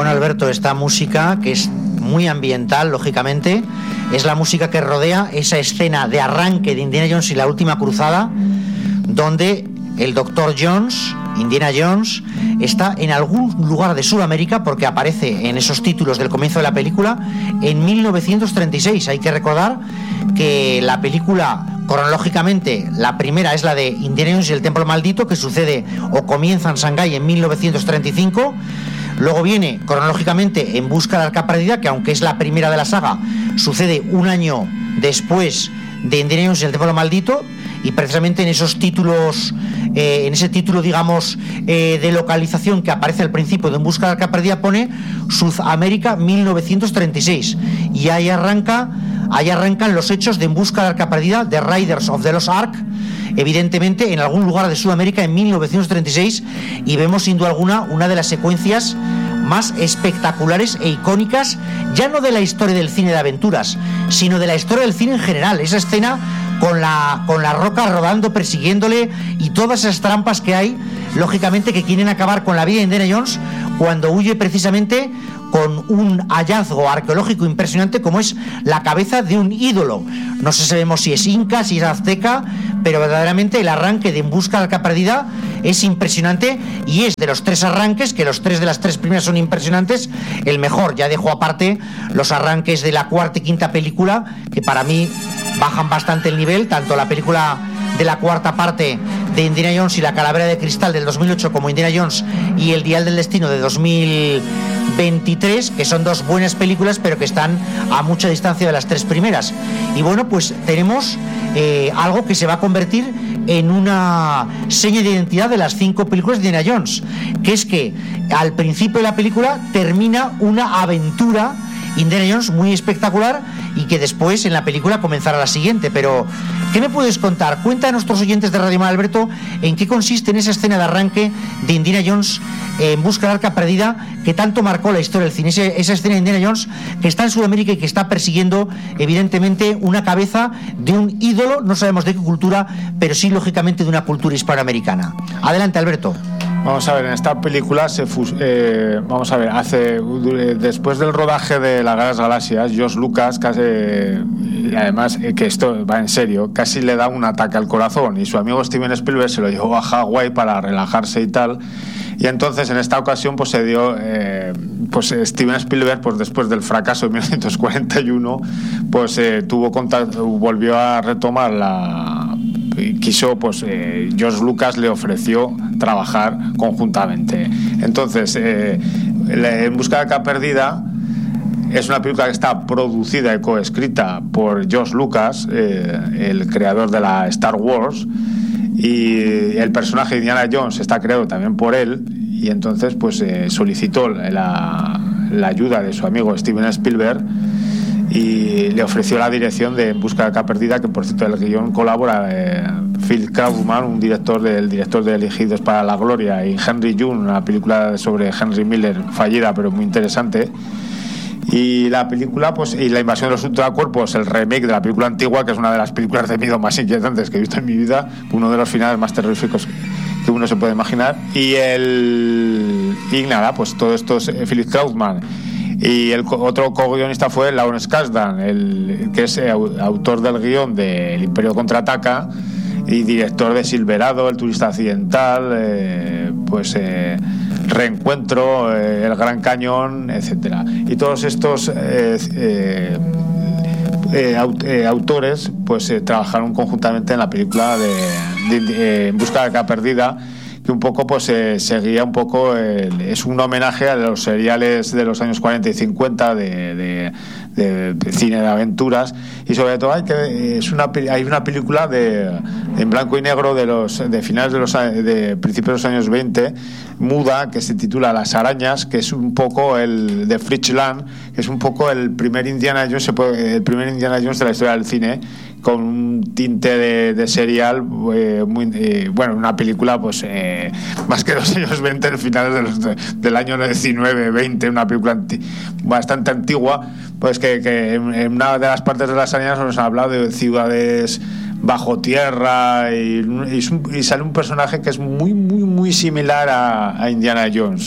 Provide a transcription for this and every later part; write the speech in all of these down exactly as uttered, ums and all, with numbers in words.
Bueno, Alberto, esta música, que es muy ambiental, lógicamente, es la música que rodea esa escena de arranque de Indiana Jones y la última cruzada, donde el doctor Jones, Indiana Jones, está en algún lugar de Sudamérica, porque aparece en esos títulos del comienzo de la película, en mil novecientos treinta y seis. Hay que recordar que la película, cronológicamente, la primera es la de Indiana Jones y el Templo Maldito, que sucede o comienza en Shanghái en mil novecientos treinta y cinco. Luego viene, cronológicamente, En busca de la Arca Perdida, que aunque es la primera de la saga, sucede un año después de Indiana Jones y el Templo Maldito. Y precisamente en esos títulos, eh, en ese título, digamos, eh, de localización que aparece al principio de En busca de la Arca Perdida, pone Sudamérica mil novecientos treinta y seis. Y ahí arranca, ahí arrancan los hechos de En busca de la Arca Perdida, de Raiders of the Lost Ark, evidentemente en algún lugar de Sudamérica en mil novecientos treinta y seis, y vemos sin duda alguna una de las secuencias más espectaculares e icónicas, ya no de la historia del cine de aventuras, sino de la historia del cine en general. Esa escena con la, con la roca rodando, persiguiéndole, y todas esas trampas que hay, lógicamente, que quieren acabar con la vida de Indiana Jones cuando huye precisamente con un hallazgo arqueológico impresionante como es la cabeza de un ídolo. No sé si sabemos si es inca, si es azteca, pero verdaderamente el arranque de En busca de la Arca Perdida es impresionante, y es de los tres arranques, que los tres de las tres primeras son impresionantes, el mejor. Ya dejo aparte los arranques de la cuarta y quinta película, que para mí bajan bastante el nivel, tanto la película de la cuarta parte de Indiana Jones y la Calavera de Cristal del dos mil ocho como Indiana Jones y El Dial del Destino de dos mil veintitrés, que son dos buenas películas, pero que están a mucha distancia de las tres primeras. Y bueno, pues tenemos eh, algo que se va a convertir en una seña de identidad de las cinco películas de Indiana Jones, que es que al principio de la película termina una aventura Indiana Jones muy espectacular, y que después en la película comenzará la siguiente. Pero ¿qué me puedes contar? Cuenta a nuestros oyentes de Radio Mar, Alberto, en qué consiste en esa escena de arranque de Indiana Jones eh, En busca de la Arca Perdida, que tanto marcó la historia del cine. Ese, esa escena de Indiana Jones que está en Sudamérica y que está persiguiendo evidentemente una cabeza de un ídolo, no sabemos de qué cultura, pero sí lógicamente de una cultura hispanoamericana. Adelante, Alberto. Vamos a ver, en esta película se fus- eh, vamos a ver, hace después del rodaje de La Guerra de las Galaxias, George Lucas casi, y además eh, que esto va en serio, casi le da un ataque al corazón, y su amigo Steven Spielberg se lo llevó a Hawái para relajarse y tal. Y entonces en esta ocasión pues se dio eh, pues Steven Spielberg, pues después del fracaso de mil novecientos cuarenta y uno, pues eh, tuvo contacto, volvió a retomar la quiso, pues eh, George Lucas le ofreció trabajar conjuntamente. Entonces eh, En busca de la Arca Perdida es una película que está producida y coescrita por George Lucas, eh, el creador de la Star Wars, y el personaje de Indiana Jones está creado también por él, y entonces pues eh, solicitó la, la ayuda de su amigo Steven Spielberg y le ofreció la dirección de En busca de la Arca Perdida, que por cierto el guión colabora eh, Phil Kaufman, un director del director de Elegidos para la Gloria, y Henry June, una película sobre Henry Miller fallida pero muy interesante. Y la película, pues, y La invasión de los ultracuerpos, el remake de la película antigua, que es una de las películas de miedo más inquietantes que he visto en mi vida, uno de los finales más terroríficos que uno se puede imaginar. Y el y nada, pues todo esto es Philip Kaufman. Y el otro co-guionista fue Lawrence Kasdan, el que es autor del guión de El Imperio Contraataca y director de Silverado, El turista accidental, eh, pues eh, Reencuentro, eh, El Gran Cañón, etcétera. Y todos estos eh, eh, eh, aut- eh, autores pues eh, trabajaron conjuntamente en la película de, de, de En busca de la Arca Perdida, que un poco pues eh, seguía un poco el, es un homenaje a los seriales de los años cuarenta y cincuenta de, de, de, de cine de aventuras, y sobre todo hay que es una hay una película de en blanco y negro de los de finales de los de principios de los años veinte, muda, que se titula Las arañas, que es un poco el de Fritz Lang, que es un poco el primer Indiana Jones el primer Indiana Jones de la historia del cine, con un tinte de, de serial, eh, muy, eh, bueno, una película pues eh, más que los años veinte, el final de los, de, del año diecinueve veinte, una película anti, bastante antigua, pues que, que en, en una de las partes de las arañas nos ha hablado de ciudades bajo tierra, y, y, y sale un personaje que es muy muy muy similar a, a Indiana Jones.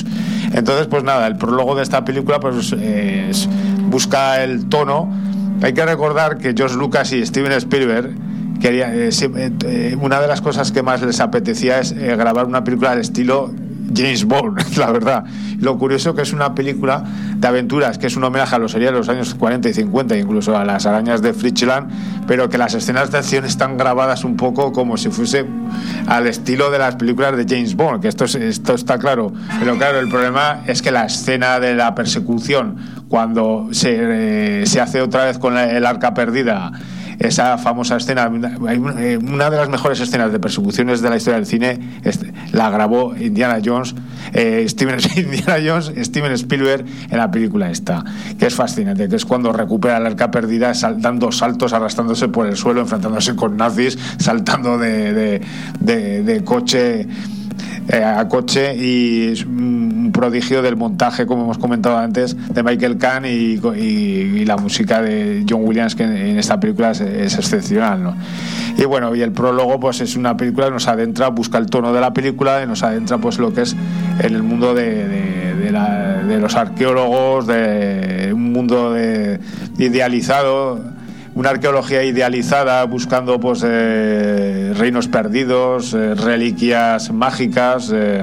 Entonces, pues nada, el prólogo de esta película pues eh, es, busca el tono. Hay que recordar que George Lucas y Steven Spielberg quería, eh, eh, una de las cosas que más les apetecía es eh, grabar una película al estilo James Bond, la verdad. Lo curioso que es una película de aventuras que es un homenaje a los series de los años cuarenta y cincuenta, incluso a las arañas de Fritschland, pero que las escenas de acción están grabadas un poco como si fuese al estilo de las películas de James Bond, que esto, es, esto está claro. Pero claro, el problema es que la escena de la persecución, cuando se, eh, se hace otra vez con el arca perdida, esa famosa escena, una de las mejores escenas de persecuciones de la historia del cine, la grabó Indiana Jones, eh, Steven, Indiana Jones, Steven Spielberg en la película esta, que es fascinante, que es cuando recupera el arca perdida sal, dando saltos, arrastrándose por el suelo, enfrentándose con nazis, saltando de, de, de, de coche Eh, a coche, y es un prodigio del montaje, como hemos comentado antes, de Michael Kahn, y, y, y la música de John Williams, que en, en esta película es, es excepcional, ¿no? Y bueno, y el prólogo pues es una película que nos adentra, busca el tono de la película y nos adentra pues lo que es en el mundo de, de, de, la, de los arqueólogos, de un mundo de, idealizado, una arqueología idealizada, buscando pues eh, reinos perdidos, eh, reliquias mágicas, eh,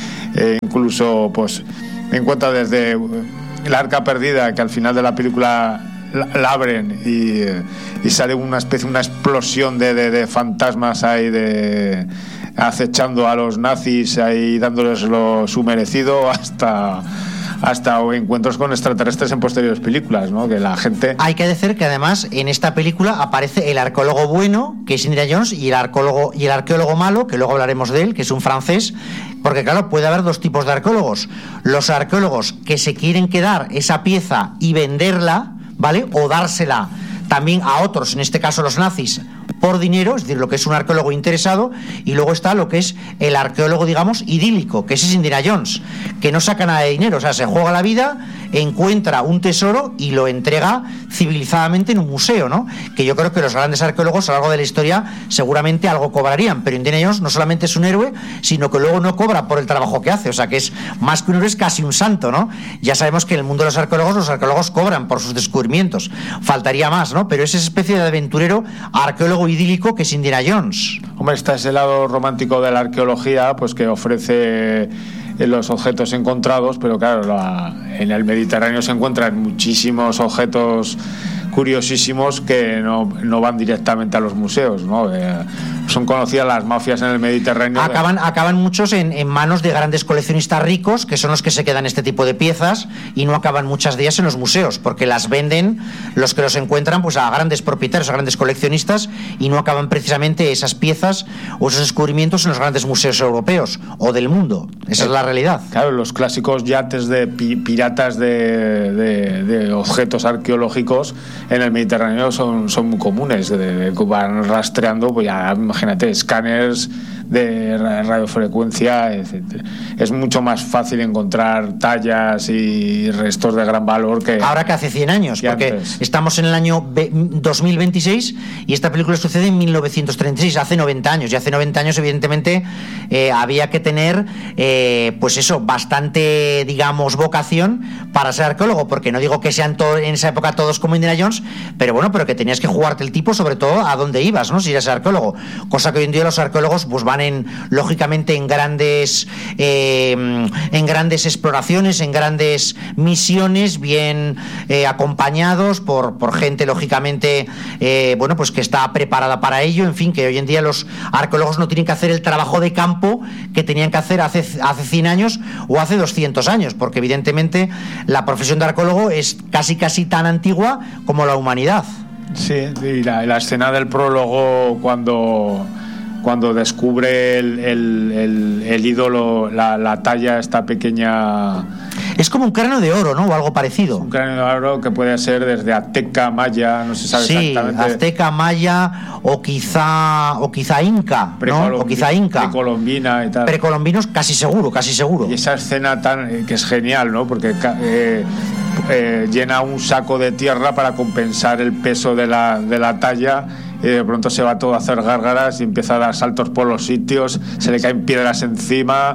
eh, incluso pues encuentra desde la arca perdida, que al final de la película la, la abren y, y sale una especie, una explosión de, de, de fantasmas ahí de acechando a los nazis, ahí dándoles lo su merecido, hasta hasta encuentros con extraterrestres en posteriores películas, ¿no? Que la gente... Hay que decir que además en esta película aparece el arqueólogo bueno, que es Indiana Jones, y el arqueólogo, y el arqueólogo malo, que luego hablaremos de él, que es un francés, porque claro, puede haber dos tipos de arqueólogos: los arqueólogos que se quieren quedar esa pieza y venderla, ¿vale? O dársela también a otros, en este caso los nazis, por dinero, es decir, lo que es un arqueólogo interesado. Y luego está lo que es el arqueólogo, digamos, idílico, que ese es Indiana Jones, que no saca nada de dinero, o sea, se juega la vida, encuentra un tesoro y lo entrega civilizadamente en un museo, ¿no? Que yo creo que los grandes arqueólogos a lo largo de la historia seguramente algo cobrarían, pero Indiana Jones no solamente es un héroe, sino que luego no cobra por el trabajo que hace, o sea, que es más que un héroe, es casi un santo, ¿no? Ya sabemos que en el mundo de los arqueólogos, los arqueólogos cobran por sus descubrimientos, faltaría más, ¿no? Pero es esa especie de aventurero arqueólogo idílico que es Indiana Jones. Hombre, está ese lado romántico de la arqueología, pues que ofrece los objetos encontrados, pero claro, la, en el Mediterráneo se encuentran muchísimos objetos curiosísimos que no, no van directamente a los museos, ¿no? Eh, son conocidas las mafias en el Mediterráneo. Acaban, de... acaban muchos en, en manos de grandes coleccionistas ricos, que son los que se quedan este tipo de piezas, y no acaban muchas de ellas en los museos, porque las venden los que los encuentran pues a grandes propietarios, a grandes coleccionistas, y no acaban precisamente esas piezas o esos descubrimientos en los grandes museos europeos o del mundo. Esa eh, es la realidad. Claro, los clásicos yates de pi- piratas de, de, de objetos arqueológicos en el Mediterráneo son, son muy comunes, de, de, de, van rastreando, pues ya imagínate, escáneres de radiofrecuencia, etcétera. Es mucho más fácil encontrar tallas y restos de gran valor que ahora que hace cien años, porque antes. Estamos en el año dos mil veintiséis y esta película sucede en mil novecientos treinta y seis, hace noventa años, y hace noventa años evidentemente eh, había que tener eh, pues eso, bastante, digamos, vocación para ser arqueólogo, porque no digo que sean to- en esa época todos como Indiana Jones, pero bueno, pero que tenías que jugarte el tipo, sobre todo a dónde ibas, ¿no? Si eras arqueólogo, cosa que hoy en día los arqueólogos pues van en, lógicamente, en grandes eh, en grandes exploraciones, en grandes misiones, bien eh, acompañados por, por gente lógicamente eh, bueno, pues que está preparada para ello. En fin, que hoy en día los arqueólogos no tienen que hacer el trabajo de campo que tenían que hacer hace, hace cien años o hace doscientos años, porque evidentemente la profesión de arqueólogo es casi casi tan antigua como la humanidad. Sí, y la, la escena del prólogo cuando cuando descubre el, el, el, el ídolo, la, la talla, esta pequeña... Es como un cráneo de oro, ¿no? O algo parecido. Un cráneo de oro que puede ser desde azteca, maya, no se sabe sí, exactamente. Sí, azteca, maya o quizá o quizá inca, ¿no? O quizá inca. Precolombina y tal. Precolombinos casi seguro, casi seguro. Y esa escena tan eh, que es genial, ¿no? Porque eh, eh, llena un saco de tierra para compensar el peso de la, de la talla. Y de pronto se va todo a hacer gárgaras y empieza a dar saltos por los sitios, se le caen piedras encima,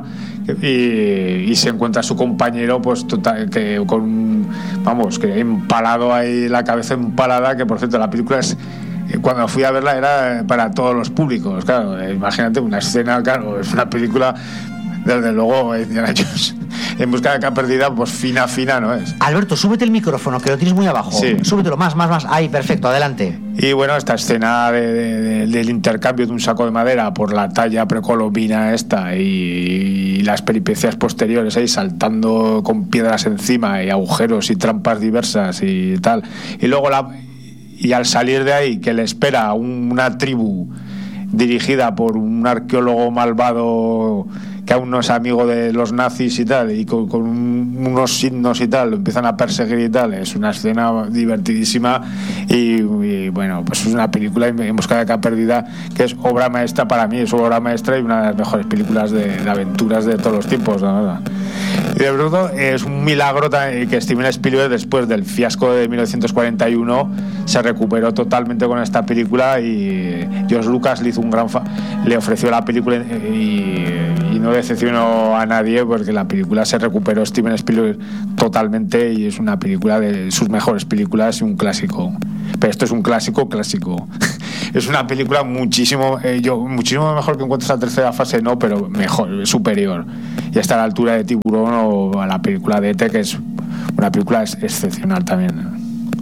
y, y se encuentra a su compañero pues total, que con vamos que empalado ahí, la cabeza empalada, que por cierto la película es, cuando fui a verla era para todos los públicos, claro, imagínate una escena, claro, es una película desde luego Indiana Jones en busca de la perdida, pues fina fina no es. Alberto, súbete el micrófono, que lo tienes muy abajo. Sí. Súbetelo más, más, más. Ahí, perfecto, adelante. Y bueno, esta escena de, de, de, del intercambio de un saco de madera por la talla precolombina esta y, y las peripecias posteriores ahí saltando con piedras encima y agujeros y trampas diversas y tal. Y luego la y al salir de ahí que le espera una tribu dirigida por un arqueólogo malvado que aún no es amigo de los nazis y tal, y con, con unos signos y tal, lo empiezan a perseguir y tal. Es una escena divertidísima y, y bueno, pues es una película en busca de la perdida que es obra maestra para mí, es obra maestra y una de las mejores películas de, de aventuras de todos los tiempos, la verdad. Y de verdad es un milagro que Steven Spielberg, después del fiasco de mil novecientos cuarenta y uno, se recuperó totalmente con esta película, y George Lucas le hizo un gran fa- le ofreció la película y, y no decepcionó a nadie, porque la película se recuperó Steven Spielberg totalmente y es una película de sus mejores películas y un clásico. Pero esto es un clásico clásico. Es una película muchísimo eh, yo muchísimo mejor que Encuentros a la tercera fase, no, pero mejor, superior, y está a la altura de Tiburón o a la película de E T, que es una película ex- excepcional también.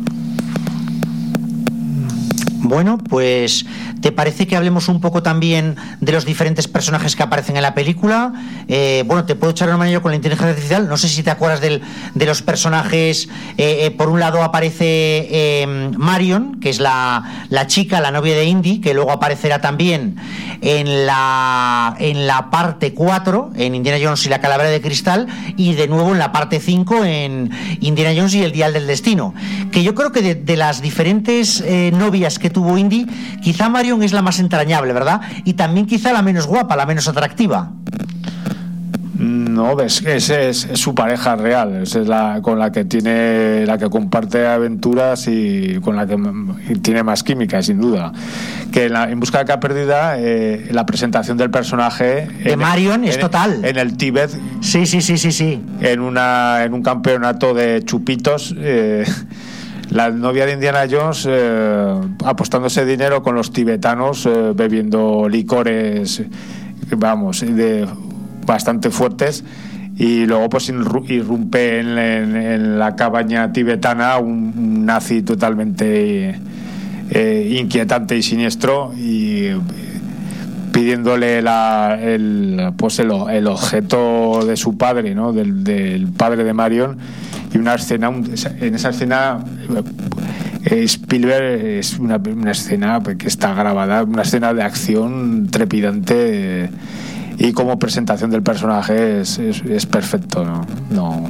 Bueno, pues ¿te parece que hablemos un poco también de los diferentes personajes que aparecen en la película? Eh, bueno, te puedo echar una mano yo con la inteligencia artificial. No sé si te acuerdas del, de los personajes. Eh, eh, por un lado aparece eh, Marion, que es la, la chica, la novia de Indy, que luego aparecerá también en la, en la parte cuatro, en Indiana Jones y la calavera de cristal, y de nuevo en la parte cinco, en Indiana Jones y el dial del destino. Que yo creo que de, de las diferentes eh, novias que tuvo Indy, quizá Marion es la más entrañable, ¿verdad? Y también quizá la menos guapa, la menos atractiva. No, ves que esa es, es su pareja real, esa es la con la que tiene, la que comparte aventuras y con la que y tiene más química, sin duda. Que en, la, en Busca de la perdida, eh, la presentación del personaje de Marion el, es en, total. En el Tíbet. Sí, sí, sí, sí, sí. En una, en un campeonato de chupitos. Eh, La novia de Indiana Jones eh, apostándose dinero con los tibetanos, eh, bebiendo licores, vamos, de bastante fuertes, y luego pues irrumpe en, en, en la cabaña tibetana un, un nazi totalmente eh, inquietante y siniestro, y pidiéndole la, el, pues el, el objeto de su padre, ¿no? del, del padre de Marion. Y una escena, en esa escena eh, Spielberg es una, una escena que está grabada, una escena de acción trepidante, eh, y como presentación del personaje es, es, es perfecto, ¿no? no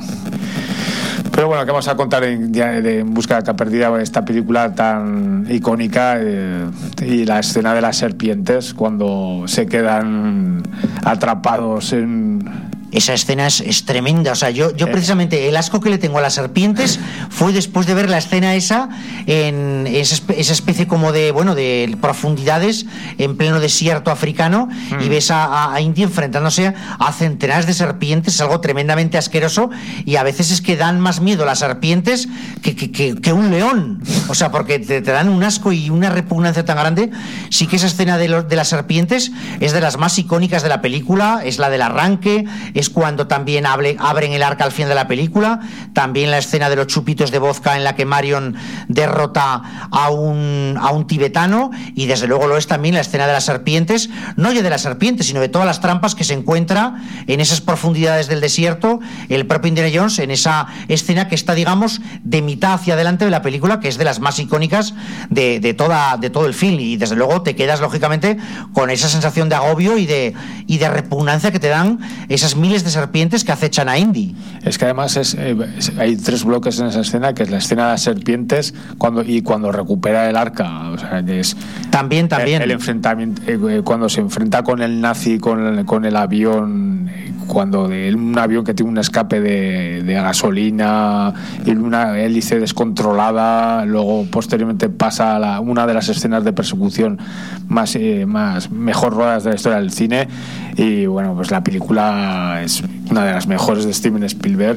Pero bueno, que vamos a contar en, de, en Busca de la perdida, esta película tan icónica, eh, y la escena de las serpientes cuando se quedan atrapados en... Esa escena es, es tremenda. O sea, yo, yo precisamente el asco que le tengo a las serpientes fue después de ver la escena esa en esa, esa especie como de, bueno, de profundidades en pleno desierto africano, mm. y ves a, a Indy enfrentándose a centenares de serpientes, es algo tremendamente asqueroso, y a veces es que dan más miedo las serpientes que, que, que, que un león. O sea, porque te, te dan un asco y una repugnancia tan grande. Sí que esa escena de, lo, de las serpientes es de las más icónicas de la película, es la del arranque, es cuando también hable, abren el arca al final de la película, también la escena de los chupitos de vodka en la que Marion derrota a un, a un tibetano, y desde luego lo es también la escena de las serpientes, no ya de las serpientes, sino de todas las trampas que se encuentra en esas profundidades del desierto el propio Indiana Jones, en esa escena que está, digamos, de mitad hacia adelante de la película, que es de las más icónicas de, de, toda, de todo el film, y desde luego te quedas lógicamente con esa sensación de agobio y de, y de repugnancia que te dan esas mil de serpientes que acechan a Indy. Es que además es, eh, es, hay tres bloques en esa escena, que es la escena de las serpientes cuando y cuando recupera el arca, o sea, que es también también el, el enfrentamiento, eh, cuando se enfrenta con el nazi, con el, con el avión, cuando de un avión que tiene un escape de, de gasolina y una hélice descontrolada, luego posteriormente pasa a la, una de las escenas de persecución más, eh, más mejor rodadas de la historia del cine. Y bueno, pues la película es una de las mejores de Steven Spielberg,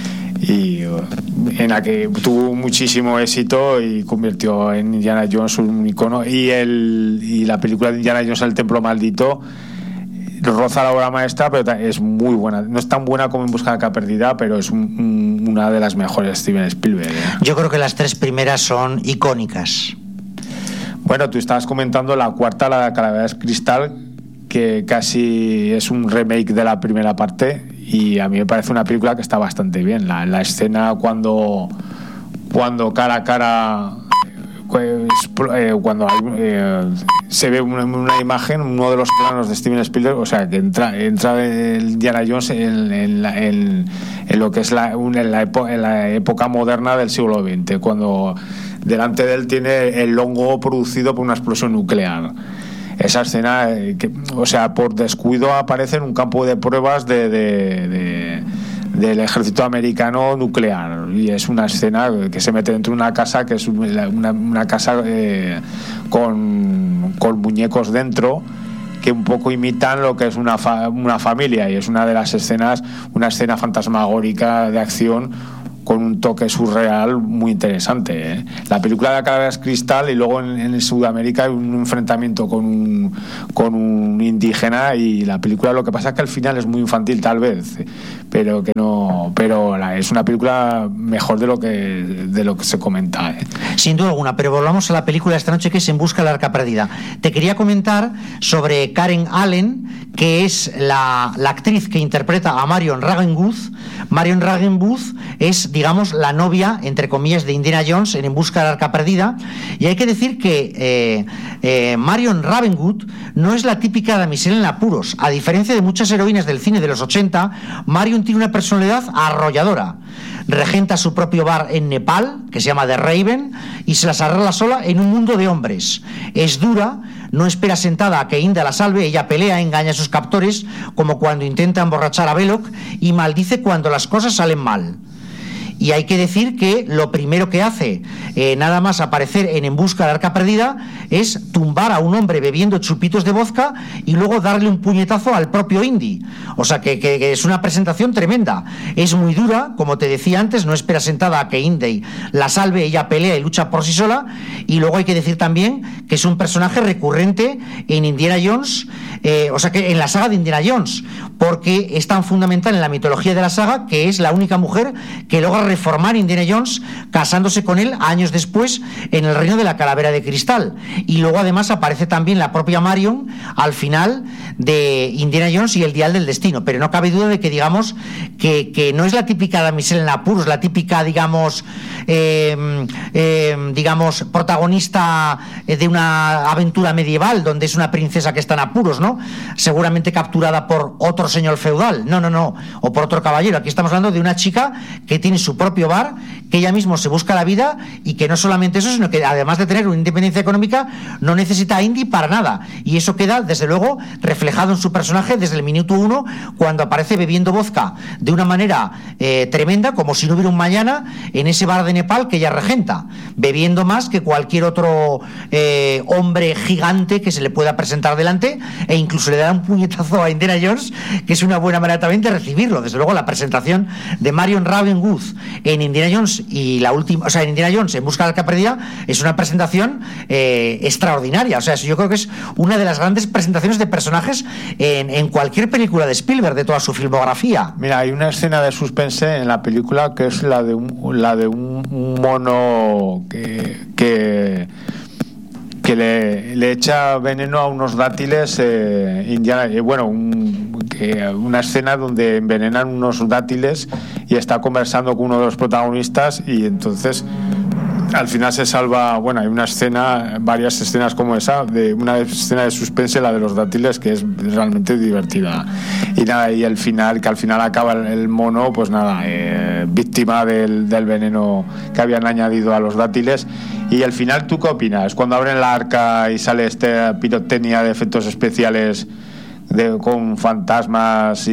y en la que tuvo muchísimo éxito y convirtió en Indiana Jones un icono. Y, el, y la película de Indiana Jones, El Templo Maldito, roza la obra maestra, pero es muy buena. No es tan buena como En Busca de la Arca Perdida, pero es un, un, una de las mejores de Steven Spielberg, ¿eh? Yo creo que las tres primeras son icónicas. Bueno, tú estabas comentando la cuarta, la de Calaveras Cristal, que casi es un remake de la primera parte, y a mí me parece una película que está bastante bien. La, la escena cuando cuando cara a cara pues, eh, cuando hay, eh, se ve una, una imagen, uno de los planos de Steven Spielberg, o sea, que entra entra el Indiana Jones en, en, la, en, en lo que es la, en, la epo, en la época moderna del siglo veinte, cuando delante de él tiene el hongo producido por una explosión nuclear. Esa escena, eh, que, o sea, por descuido aparece en un campo de pruebas de, de, de, del ejército americano nuclear, y es una escena que se mete dentro de una casa que es una, una casa eh, con, con muñecos dentro que un poco imitan lo que es una, fa, una familia, y es una de las escenas, una escena fantasmagórica de acción con un toque surreal muy interesante, ¿eh? La película de Calaveras Cristal, y luego en, en Sudamérica hay un enfrentamiento con un, con un indígena, y la película, lo que pasa es que al final es muy infantil tal vez, pero que no, pero la, es una película mejor de lo que de lo que se comenta, ¿eh? Sin duda alguna, pero volvamos a la película de esta noche, que es En Busca de la Arca Perdida. Te quería comentar sobre Karen Allen, que es la, la actriz que interpreta a Marion Ravenwood. Marion Ravenwood es, digamos, la novia, entre comillas, de Indiana Jones en En Busca de la Arca Perdida, y hay que decir que eh, eh, Marion Ravenwood no es la típica damisela en apuros. A diferencia de muchas heroínas del cine de los ochenta, Marion tiene una personalidad arrolladora. Regenta su propio bar en Nepal, que se llama The Raven, y se las arregla sola en un mundo de hombres. Es dura, no espera sentada a que Inda la salve, ella pelea, engaña a sus captores, como cuando intenta emborrachar a Belloc, y maldice cuando las cosas salen mal. Y hay que decir que lo primero que hace, eh, nada más aparecer en En Busca de la Arca Perdida, es tumbar a un hombre bebiendo chupitos de vodka y luego darle un puñetazo al propio Indy. O sea que, que, que es una presentación tremenda. Es muy dura, como te decía antes, no espera sentada a que Indy la salve, ella pelea y lucha por sí sola. Y luego hay que decir también que es un personaje recurrente en Indiana Jones, eh, o sea que en la saga de Indiana Jones, porque es tan fundamental en la mitología de la saga que es la única mujer que logra reformar Indiana Jones, casándose con él años después en el reino de la Calavera de Cristal. Y luego además aparece también la propia Marion al final de Indiana Jones y el Dial del Destino, pero no cabe duda de que, digamos, que, que no es la típica damisela en apuros, la típica, digamos, eh, eh, digamos, protagonista de una aventura medieval donde es una princesa que está en apuros, ¿no? Seguramente capturada por otro señor feudal, no, no, no, o por otro caballero. Aquí estamos hablando de una chica que tiene su propio bar, que ella misma se busca la vida, y que no solamente eso, sino que además de tener una independencia económica, no necesita a Indy para nada. Y eso queda, desde luego, reflejado en su personaje desde el minuto uno, cuando aparece bebiendo vodka de una manera eh, tremenda, como si no hubiera un mañana, en ese bar de Nepal que ella regenta, bebiendo más que cualquier otro eh, hombre gigante que se le pueda presentar delante, e incluso le da un puñetazo a Indiana Jones, que es una buena manera también de recibirlo. Desde luego, la presentación de Marion Ravenwood en Indiana Jones y la última, o sea, en Indiana Jones En Busca de la Arca Perdida, es una presentación eh, extraordinaria. O sea, yo creo que es una de las grandes presentaciones de personajes en, en cualquier película de Spielberg, de toda su filmografía. Mira, hay una escena de suspense en la película que es la de un, la de un mono que, que que le, le echa veneno a unos dátiles eh, Indiana, eh, bueno, un, que, una escena donde envenenan unos dátiles y está conversando con uno de los protagonistas, y entonces al final se salva. Bueno, hay una escena, varias escenas como esa, de una escena de suspense, la de los dátiles, que es realmente divertida. Y nada, y el final, que al final acaba el, el mono, pues nada, eh, víctima del, del veneno que habían añadido a los dátiles. Y al final, ¿tú qué opinas? Cuando abren la arca y sale esta pirotecnia de efectos especiales de, con fantasmas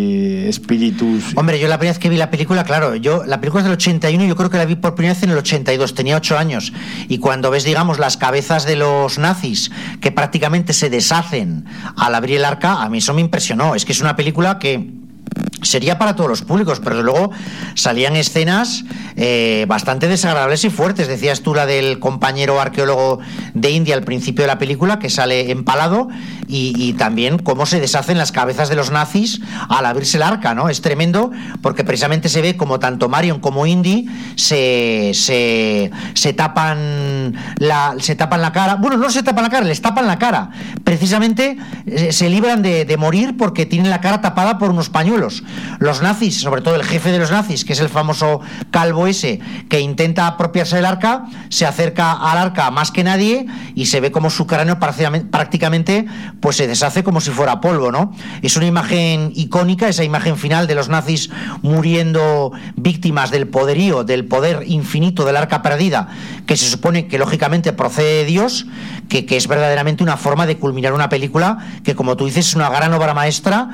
y espíritus. Hombre, yo la primera vez que vi la película, claro, yo la película es del ochenta y uno, yo creo que la vi por primera vez en el ochenta y dos, tenía ocho años, y cuando ves, digamos, las cabezas de los nazis que prácticamente se deshacen al abrir el arca, a mí eso me impresionó. Es que es una película que sería para todos los públicos, pero luego salían escenas eh, bastante desagradables y fuertes. Decías tú la del compañero arqueólogo de India al principio de la película, que sale empalado, y, y también cómo se deshacen las cabezas de los nazis al abrirse el arca, ¿no? Es tremendo, porque precisamente se ve como tanto Marion como Indy se, se, se tapan la, se tapan la cara. Bueno, no se tapan la cara, les tapan la cara. Precisamente eh, se libran de, de morir porque tienen la cara tapada por unos pañuelos. Los nazis, sobre todo el jefe de los nazis, que es el famoso calvo ese que intenta apropiarse del arca, se acerca al arca más que nadie y se ve como su cráneo prácticamente pues se deshace como si fuera polvo, ¿no? Es una imagen icónica, esa imagen final de los nazis muriendo víctimas del poderío, del poder infinito del arca perdida, que se supone que lógicamente procede de Dios, que, que es verdaderamente una forma de culminar una película que, como tú dices, es una gran obra maestra.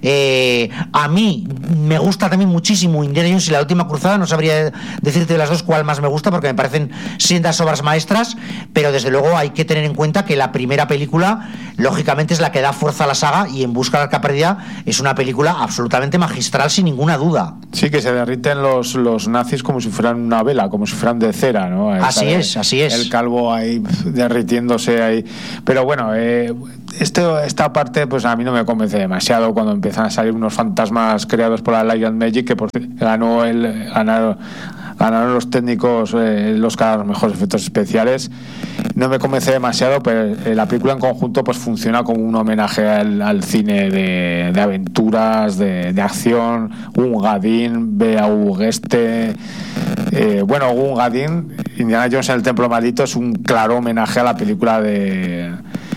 Eh, a mí me gusta también muchísimo Indiana Jones y la última cruzada, no sabría decirte de las dos cuál más me gusta porque me parecen sendas obras maestras, pero desde luego hay que tener en cuenta que la primera película lógicamente es la que da fuerza a la saga, y En busca del arca perdida es una película absolutamente magistral sin ninguna duda. Sí, que se derriten los, los nazis como si fueran una vela, como si fueran de cera, ¿no? Así es, es, así es. El calvo ahí derritiéndose ahí. Pero bueno, eh, este, esta parte pues a mí no me convence demasiado cuando empiezan a salir unos fantasmas creados por la Light and Magic, que por ganó el ganaron, ganaron los técnicos eh, los que los mejores efectos especiales. No me convence demasiado, pero eh, la película en conjunto pues funciona como un homenaje al, al cine de, de aventuras, de, de acción. Gunga Din, Bela Ugeste, eh, bueno, Gunga Din, Indiana Jones en el Templo Maldito es un claro homenaje a la película de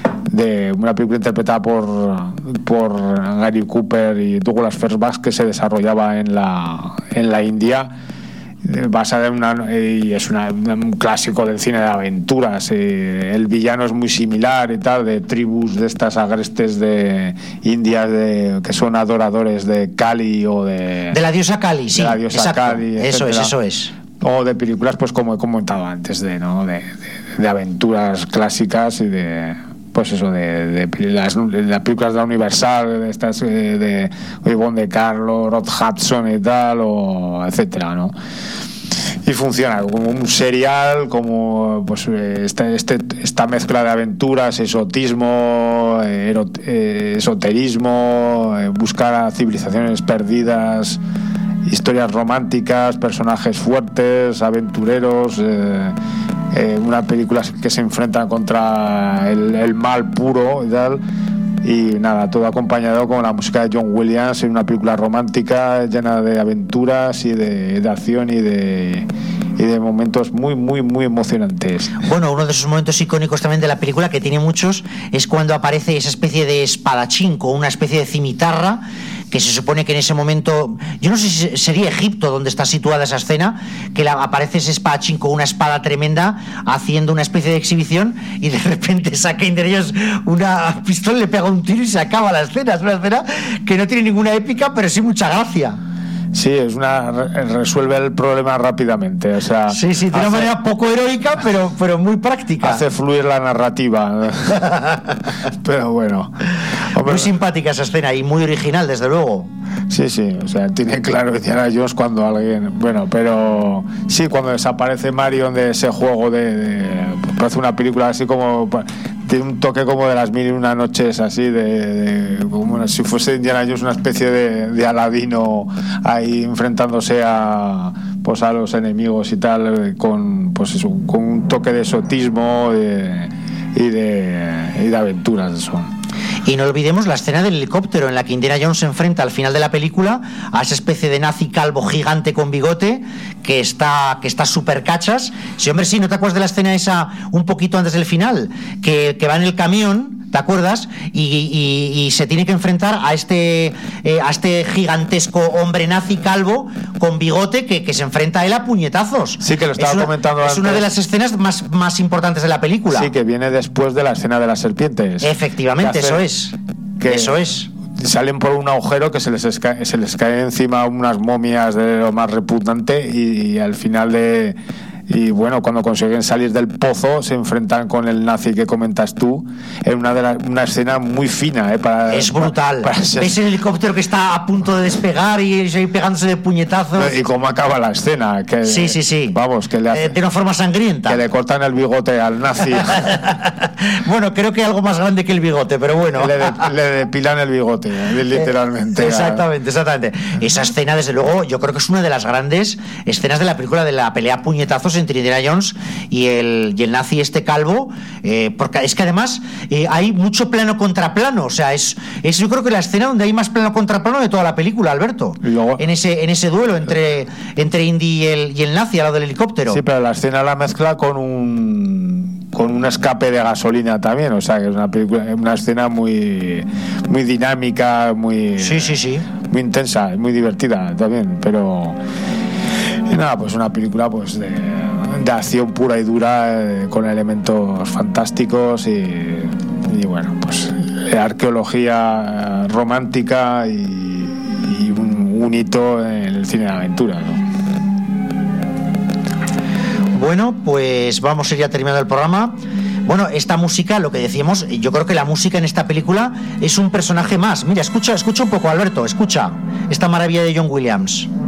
de una película interpretada por por Gary Cooper y Douglas Fairbanks, que se desarrollaba en la en la India, basada en una, y es una, un clásico del cine de aventuras. Eh, el villano es muy similar y tal, de tribus de estas agrestes de indias de, que son adoradores de Kali o de de la diosa Kali, sí, de la diosa exacto. Kali, eso es, eso es. O de películas, pues como he comentado antes, de no de, de, de aventuras clásicas y de pues eso de, de, de, las, de las películas de la Universal, de estas de, de Yvonne de Carlo, Rod Hudson y tal, o etcétera, ¿no? Y funciona como un serial, como pues este, este, esta mezcla de aventuras, esotismo, erot, eh, esoterismo, eh, buscar a civilizaciones perdidas, historias románticas, personajes fuertes, aventureros, eh, eh, una película que se enfrenta contra el, el mal puro y tal. Y nada, todo acompañado con la música de John Williams, en una película romántica llena de aventuras y de, de acción y de, y de momentos muy, muy, muy emocionantes. Bueno, uno de esos momentos icónicos también de la película, que tiene muchos, es cuando aparece esa especie de espadachín con una especie de cimitarra, que se supone que en ese momento, yo no sé si sería Egipto donde está situada esa escena, que la, aparece ese espadachín con una espada tremenda haciendo una especie de exhibición, y de repente saca entre ellos una pistola, le pega un tiro y se acaba la escena. Es una escena que no tiene ninguna épica, pero sí mucha gracia. Sí, es una resuelve el problema rápidamente, o sea, sí, sí, de una hace, manera poco heroica, pero pero muy práctica. Hace fluir la narrativa. Pero bueno, hombre, muy simpática esa escena y muy original, desde luego. Sí, sí, o sea, tiene claro Indiana Jones cuando alguien, bueno, pero sí, cuando desaparece Marion de ese juego de, de parece una película así como tiene un toque como de las mil y una noches, así de, de como si fuese Indiana Jones una especie de, de Aladino ahí enfrentándose a pues a los enemigos y tal, con pues eso, con un toque de exotismo de, y de y de aventuras, eso. Y no olvidemos la escena del helicóptero en la que Indiana Jones se enfrenta al final de la película a esa especie de nazi calvo gigante con bigote que está que está súper cachas. Sí, hombre, sí, ¿no te acuerdas de la escena esa un poquito antes del final? Que, que va en el camión, ¿te acuerdas? Y, y, y se tiene que enfrentar a este eh, a este gigantesco hombre nazi calvo con bigote que, que se enfrenta a él a puñetazos. Sí, que lo estaba es una, comentando es antes. Es una de las escenas más, más importantes de la película. Sí, que viene después de la escena de las serpientes. Efectivamente, hace, eso es. Que que eso es. Salen por un agujero que se les, esca- se les cae encima unas momias de lo más repugnante y, y al final de... Y bueno, cuando consiguen salir del pozo se enfrentan con el nazi que comentas tú en una de la, una escena muy fina, ¿eh? Para, es brutal. Para, para ser... Ves el helicóptero que está a punto de despegar y seguir pegándose de puñetazos. Y cómo acaba la escena. Que, sí, sí, sí. Vamos, que le hace, eh, de una forma sangrienta. Que le cortan el bigote al nazi. Bueno, creo que algo más grande que el bigote, pero bueno. Le, de, le depilan el bigote, literalmente. Eh, exactamente, exactamente. Esa escena, desde luego, yo creo que es una de las grandes escenas de la película, de la pelea a puñetazos entre Indiana Jones y el, y el nazi este calvo, eh, porque es que además eh, hay mucho plano contra plano, o sea, es, es yo creo que la escena donde hay más plano contra plano de toda la película, Alberto, y luego, en ese en ese duelo entre, entre Indy y el, y el nazi al lado del helicóptero. Sí, pero la escena la mezcla con un con un escape de gasolina también, o sea, que es una película, una escena muy muy dinámica, muy sí, sí, sí, muy intensa, muy divertida también, pero y nada, pues una película pues de, de acción pura y dura, eh, con elementos fantásticos y, y bueno, pues eh, arqueología romántica y, y un, un hito en el cine de aventura, ¿no? Bueno, pues vamos a ir ya terminando el programa. Bueno, esta música, lo que decíamos, yo creo que la música en esta película es un personaje más. Mira, escucha, escucha un poco, Alberto, escucha esta maravilla de John Williams.